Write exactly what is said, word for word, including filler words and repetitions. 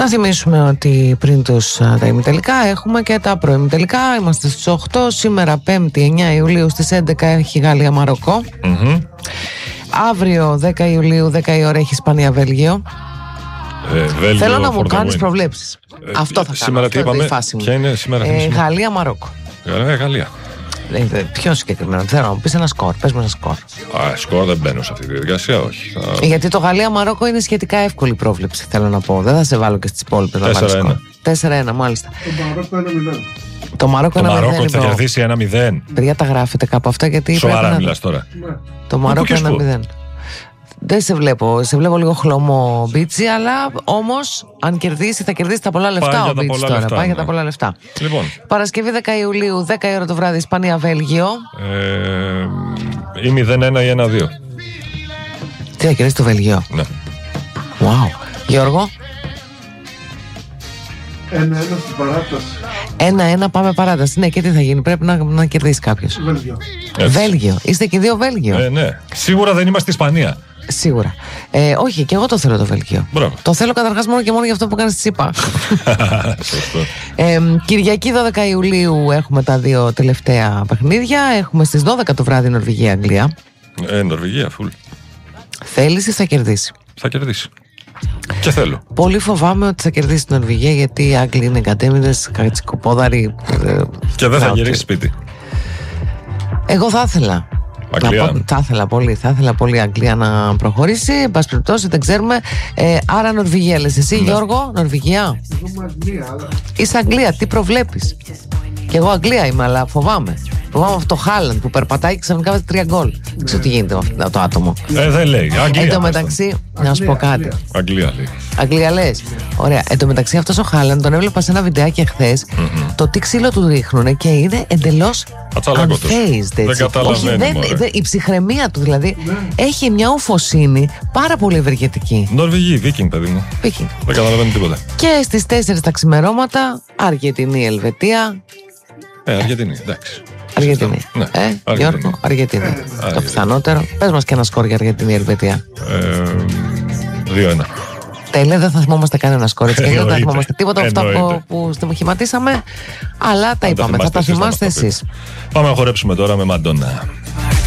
Να θυμίσουμε ότι πριν τους τα ημιτελικά έχουμε και τα προημιτελικά. Είμαστε στις οκτώ. Σήμερα πέμπτη εννιά Ιουλίου στις έντεκα έχει Γαλλία Μαροκό. Mm-hmm. Αύριο δέκα Ιουλίου δέκα η ώρα έχει Ισπανία Βέλγιο. Ε, Βέλγιο Θέλω να μου κάνεις προβλέψεις. Ε, Αυτό θα κάνω. Σήμερα τι είπαμε? Ποια είναι σήμερα? Ε, Γαλλία Μαρόκο. Ε, Γαλλία. Ε, πιο συγκεκριμένα. Θέλω να μου πεις ένα σκορ. Πες μου ένα σκορ. Α, σκορ δεν μπαίνω σε αυτή τη διαδικασία, όχι. Θα... Γιατί το Γαλλία Μαρόκο είναι σχετικά εύκολη πρόβλεψη, θέλω να πω. Δεν θα σε βάλω και στις υπόλοιπες. τέσσερα ένα. τέσσερα ένα, μάλιστα. Το Μαρόκο ένα μηδέν. Το Μαρόκο, το Μαρόκο θα κερδίσει ένα μηδέν. Παιδιά, τα γράφετε κάπου αυτά γιατί. Σοβαρά μιλάς τώρα? Ναι. Το Μαρόκο ένα μηδέν. Δεν σε βλέπω, σε βλέπω λίγο χλωμό Μπίτσι, αλλά όμως αν κερδίσει θα κερδίσει τα πολλά λεφτά ο Μπίτσι τώρα. Λεφτά, πάει ναι. για τα πολλά λεφτά. Λοιπόν. Παρασκευή δέκα Ιουλίου, δέκα η ώρα το βράδυ, Ισπανία Βέλγιο. Ε, ή μηδέν ένα ή ένα δύο. Τι θα κερδίσει το Βέλγιο? Ναι. Wow. Γιώργο. ένα ένα στην παράταση. ένα ένα πάμε παράταση. Ναι, και τι θα γίνει, πρέπει να, να κερδίσει κάποιος. Βέλγιο. Βέλγιο. Είστε και δύο Βέλγιο. Ε, ναι. Σίγουρα δεν είμαστε Ισπανία. Σίγουρα. Ε, όχι, και εγώ το θέλω το Βέλγιο. Μπράβο. Το θέλω καταρχάς μόνο και μόνο για αυτό που κάνεις στη ΣΥΠΑ. ε, Κυριακή δώδεκα Ιουλίου έχουμε τα δύο τελευταία παιχνίδια. Έχουμε στις δώδεκα το βράδυ Νορβηγία-Αγγλία. Ε, Νορβηγία, φουλ. Θέλεις ή θα κερδίσει? Θα κερδίσει. Και θέλω. Πολύ φοβάμαι ότι θα κερδίσει την Νορβηγία, γιατί οι Άγγλοι είναι εγκατέμιδες, κατσικοπόδαροι. Και δεν θα γυρίσει σπίτι. Εγώ θα ήθελα. Αγγλία. Να πω, θα ήθελα πολύ, θα ήθελα πολύ η Αγγλία να προχωρήσει. Εν πάση περιπτώσει, δεν ξέρουμε. Ε, άρα Νορβηγία λες εσύ, ναι. Γιώργο, Νορβηγία. Εγώ Αγγλία, αλλά... Είσαι Αγγλία, τι προβλέπεις? Και εγώ Αγγλία είμαι, αλλά φοβάμαι. Φοβάμαι αυτό το Χάλαντ που περπατάει και ξαφνικά βάζει τρία γκολ. Δεν ξέρω τι γίνεται με αυτό το άτομο. Ε, δεν λέει. Αγγλία. Εν τω μεταξύ, να σου πω κάτι. Αγγλία λέει. Αγγλία λες. Ωραία. Εν τω μεταξύ, αυτός ο Χάλαντ τον έβλεπα σε ένα βιντεάκι εχθές. Mm-hmm. Το τι ξύλο του ρίχνουνε και είναι εντελώς unfazed. Δεν καταλαβαίνει. Δεν, δεν, η ψυχραιμία του δηλαδή ναι. Έχει μια ουφοσύνη πάρα πολύ ευεργετική. Νορβηγή, Βίκινγκ, παιδί μου. Βίκινγκ. Δεν καταλαβαίνει τίποτα. Και στις τέσσερις τα ξημερώματα, Αργεντινή, Ελβετία. Ε, Αργεντινή, εντάξει. Αργεντινή. Ναι. Ε, Αργεντινή. Γιώργο, Αργεντινή. Ε, το πιθανότερο. Πες μας και ένα σκορ για Αργεντινή, Ελβετία. δύο ένα. Τέλεια, δεν θα θυμόμαστε κανένα σκορ. Έτσι, δεν θα θυμόμαστε τίποτα από αυτά που, που στοιχηματίσαμε. Αλλά τα είπαμε, θα τα θυμάστε εσείς. Πάμε να χορέψουμε τώρα με Μαντόνα.